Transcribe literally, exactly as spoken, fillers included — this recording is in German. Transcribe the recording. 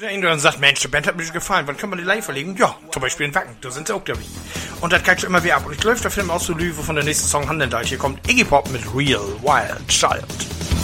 der eine dann sagt, Mensch, die Band hat mir gefallen, wann können wir die live verlegen? Ja, zum Beispiel in Wacken, da sind sie auch dabei. Und das kannst du immer wieder ab. Und ich läuft der Film aus so Lüge, von der nächsten Song handeln da. Hier kommt Iggy Pop mit Real Wild Child.